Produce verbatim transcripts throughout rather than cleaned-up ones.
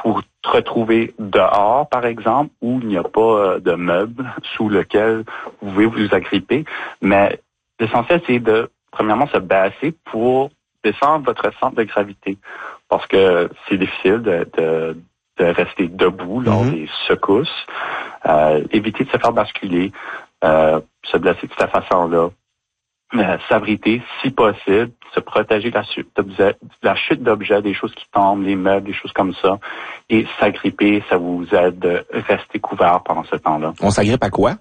vous retrouvez dehors, par exemple, où il n'y a pas euh, de meubles sous lequel vous pouvez vous agripper. Mais l'essentiel, c'est de, premièrement, se baisser pour descendre votre centre de gravité. Parce que c'est difficile de, de, de rester debout lors mm-hmm. des secousses. Euh, éviter de se faire basculer, euh, se blesser de cette façon-là. Euh, s'abriter, si possible, se protéger de la chute d'objets, la chute d'objets, des choses qui tombent, les meubles, des choses comme ça. Et s'agripper, ça vous aide de rester couvert pendant ce temps-là. On s'agrippe à quoi?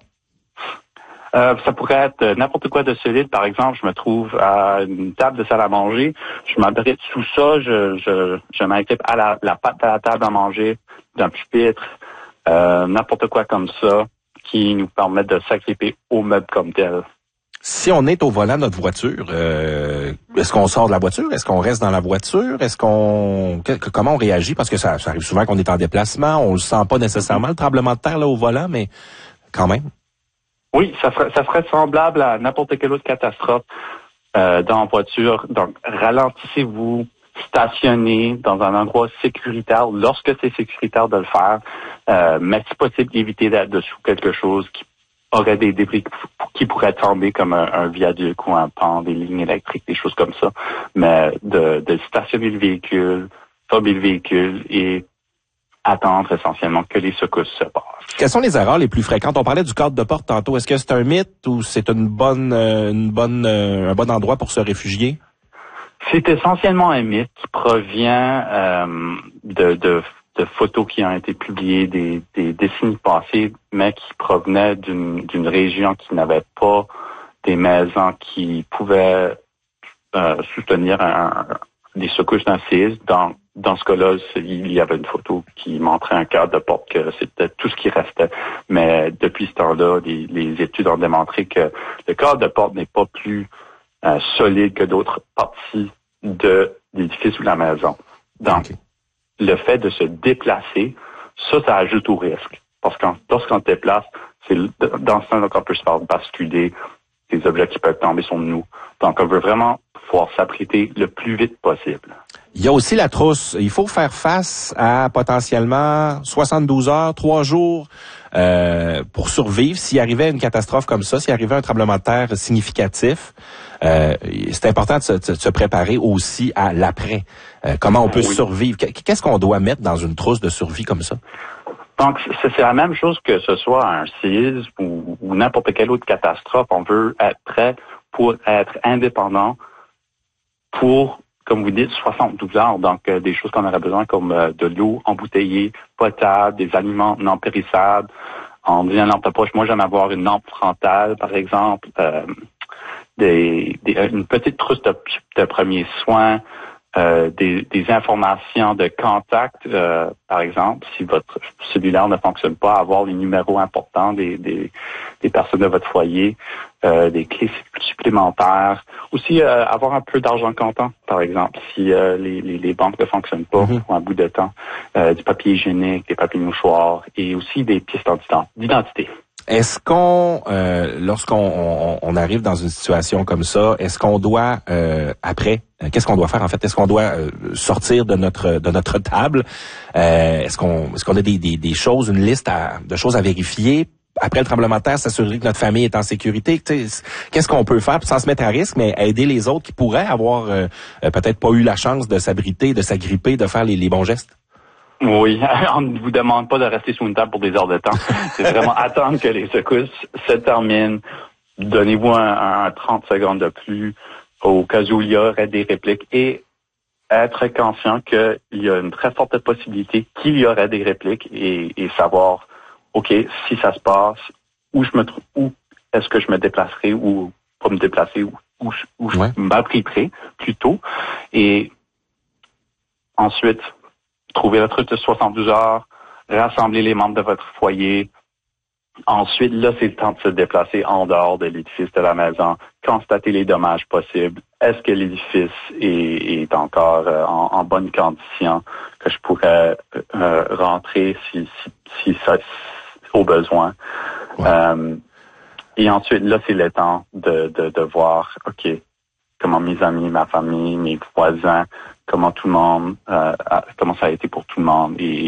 Euh, ça pourrait être n'importe quoi de solide. Par exemple, je me trouve à une table de salle à manger. Je m'abrite sous ça. Je, je, je m'agrippe à la, la patte de la table à manger, d'un pupitre, euh, n'importe quoi comme ça qui nous permet de s'agripper au meuble comme tel. Si on est au volant de notre voiture, euh, est-ce qu'on sort de la voiture? Est-ce qu'on reste dans la voiture? Est-ce qu'on que, comment on réagit? Parce que ça, ça arrive souvent qu'on est en déplacement, on le sent pas nécessairement le tremblement de terre là au volant, mais quand même. Oui, ça serait, ça serait semblable à n'importe quelle autre catastrophe euh, dans la voiture. Donc, ralentissez-vous, stationnez dans un endroit sécuritaire lorsque c'est sécuritaire de le faire, euh, mais si possible, évitez d'être dessous quelque chose qui aurait des débris qui pourraient tomber comme un, un viaduc ou un pont, des lignes électriques, des choses comme ça. Mais de, de stationner le véhicule, fermer le véhicule et attendre essentiellement que les secousses se passent. Quelles sont les erreurs les plus fréquentes? On parlait du cadre de porte tantôt. Est-ce que c'est un mythe ou c'est une bonne, euh, une bonne, euh, un bon endroit pour se réfugier? C'est essentiellement un mythe qui provient euh, de, de de photos qui ont été publiées des, des décennies passées, mais qui provenaient d'une, d'une région qui n'avait pas des maisons qui pouvaient euh, soutenir un, des secousses d'un séisme. Dans, dans ce cas-là, il y avait une photo qui montrait un cadre de porte, que c'était tout ce qui restait. Mais depuis ce temps-là, les, les études ont démontré que le cadre de porte n'est pas plus euh, solide que d'autres parties de l'édifice ou de la maison. Donc, okay. Le fait de se déplacer, ça, ça ajoute au risque. Parce que lorsqu'on se déplace, c'est dans ce temps-là qu'on peut se faire basculer, des objets qui peuvent tomber sur nous. Donc, on veut vraiment pouvoir s'abriter le plus vite possible. Il y a aussi la trousse. Il faut faire face à potentiellement soixante-douze heures, trois jours euh, pour survivre. S'il arrivait une catastrophe comme ça, s'il arrivait un tremblement de terre significatif, euh, c'est important de se, de se préparer aussi à l'après. Euh, comment on peut oui. survivre? Qu'est-ce qu'on doit mettre dans une trousse de survie comme ça? Donc, c'est la même chose que ce soit un séisme ou, ou n'importe quelle autre catastrophe. On veut être prêt pour être indépendant pour, comme vous dites, soixante-douze heures. Donc, euh, des choses qu'on aurait besoin comme euh, de l'eau embouteillée, potable, des aliments non périssables. On dit une lampe de poche. Moi, j'aime avoir une lampe frontale, par exemple, euh, des, des, une petite trousse de, de premiers soins, Euh, des, des informations de contact, euh, par exemple, si votre cellulaire ne fonctionne pas, avoir les numéros importants des, des, des personnes de votre foyer, euh, des clés supplémentaires. Aussi, euh, avoir un peu d'argent comptant, par exemple, si euh, les, les, les banques ne fonctionnent pas mm-hmm. pour un bout de temps. Euh, du papier hygiénique, des papiers mouchoirs et aussi des pièces d'identité. Est-ce qu'on, euh, lorsqu'on on, on arrive dans une situation comme ça, est-ce qu'on doit, euh, après, euh, qu'est-ce qu'on doit faire en fait? Est-ce qu'on doit euh, sortir de notre de notre table? Euh, est-ce qu'on est-ce qu'on a des, des, des choses, une liste à, de choses à vérifier? Après le tremblement de terre, s'assurer que notre famille est en sécurité. Qu'est-ce qu'on peut faire sans se mettre à risque, mais aider les autres qui pourraient avoir euh, peut-être pas eu la chance de s'abriter, de s'agripper, de faire les, les bons gestes? Oui, on ne vous demande pas de rester sous une table pour des heures de temps. C'est vraiment attendre que les secousses se terminent. Donnez-vous un, un trente secondes de plus au cas où il y aurait des répliques et être conscient qu'il y a une très forte possibilité qu'il y aurait des répliques et, et savoir, OK, si ça se passe, où je me trouve, où est-ce que je me déplacerai ou pas me déplacer, où, où, où je ouais. m'abriterai plutôt. Et ensuite, trouver la truc de soixante-douze heures, rassembler les membres de votre foyer. Ensuite, là, c'est le temps de se déplacer en dehors de l'édifice de la maison, constater les dommages possibles. Est-ce que l'édifice est, est encore euh, en, en bonne condition, que je pourrais euh, rentrer si, si, si ça, au besoin. Ouais. Euh, et ensuite, là, c'est le temps de, de, de voir, OK, comment mes amis, ma famille, mes voisins, comment tout le monde, euh, comment ça a été pour tout le monde et